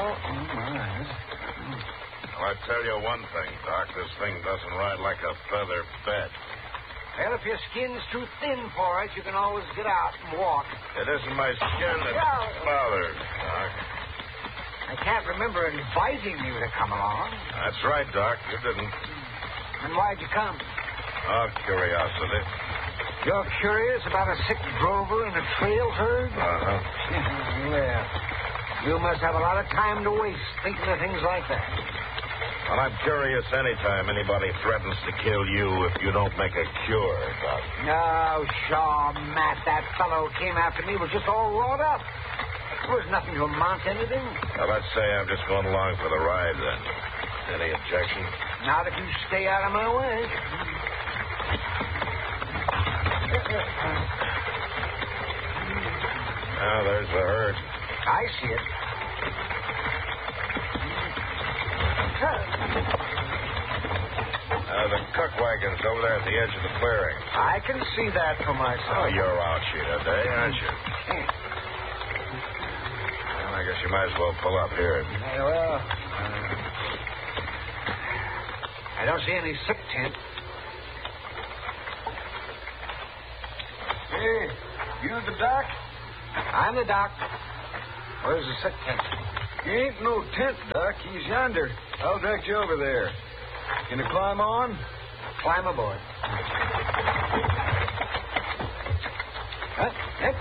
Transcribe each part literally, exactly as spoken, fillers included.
my. Well, I tell you one thing, Doc. This thing doesn't ride like a feather bed. Well, if your skin's too thin for it, you can always get out and walk. It isn't my skin that Yeah. bothers, Doc. I can't remember inviting you to come along. That's right, Doc. You didn't. And why'd you come? Oh, curiosity. You're curious about a sick drover in a trail herd? Uh-huh. Well, you must have a lot of time to waste thinking of things like that. Well, I'm curious anytime anybody threatens to kill you if you don't make a cure, Doc. No, Shaw, Matt, that fellow came after me was just all wrought up. There was nothing to amount to anything. Well, let's say I'm just going along for the ride, then. Any objection? Not if you stay out of my way. Now, there's the herd. I see it. Uh, the cook wagon's over there at the edge of the clearing. I can see that for Oh, myself. you're out, Sheeta Day, aren't you? Well, I guess you might as well pull up here. Yeah, well, uh, I don't see any sick tent. Hey, you the doc? I'm the doc. Where's the sick tent? Ain't no tent, Doc. He's yonder. I'll direct you over there. Can you climb on? Climb aboard. Huh? Huh?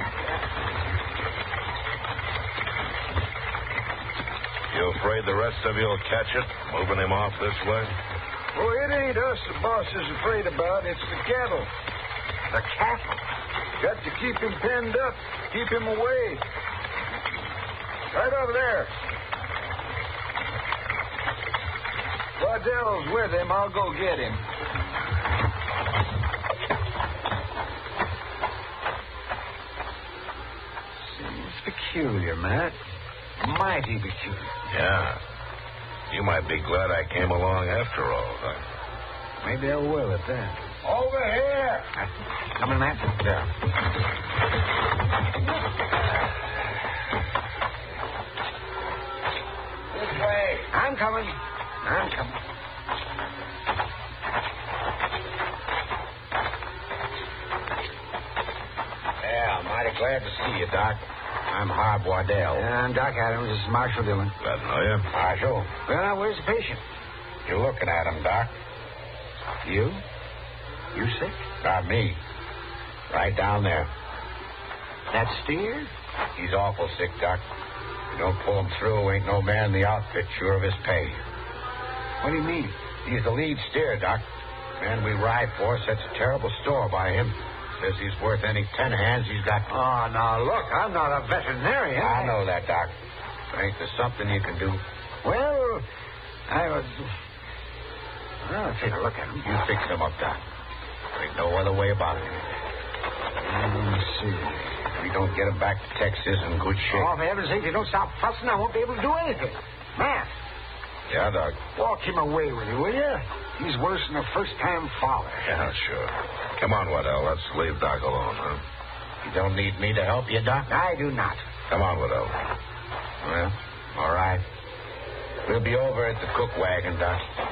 You afraid the rest of you'll catch it, moving him off this way? Oh, it ain't us the boss is afraid about. It's the cattle. The cattle? Got to keep him penned up. Keep him away. Right over there. Waddell's with him. I'll go get him. Seems peculiar, Matt. Mighty peculiar. Yeah. You might be glad I came along after all, huh? Maybe I will at that. Over here. Coming, Matt? Yeah. This way. I'm coming. I'm coming. Yeah, I'm mighty glad to see you, Doc. I'm Harb Waddell. Yeah, I'm Doc Adams. This is Marshal Dillon. Glad to know you. Marshal, Well, now, where's the patient? you're looking at him, Doc. You? You sick? Not me. Right down there. That steer? He's awful sick, Doc. You don't pull him through, ain't no man in the outfit sure of his pay. What do you mean? He's the lead steer, Doc. Man we ride for sets a terrible store by him. Says he's worth any ten hands he's got. Oh, now, look, I'm not a veterinarian. I know that, Doc. But ain't there something you can do? Well, I was... Well, I'll take a look at him. You fix him up, Doc. There ain't no other way about it. Let me see. If we don't get him back to Texas in good shape. Oh, for heaven's sake, if you don't stop fussing, I won't be able to do anything. Matt, Yeah, Doc. walk him away with you, will you? He's worse than a first-time father. Yeah, sure. Come on, Waddell. Let's leave Doc alone, huh? You don't need me to help you, Doc? I do not. Come on, Waddell. Well, all right. We'll be over at the cook wagon, Doc.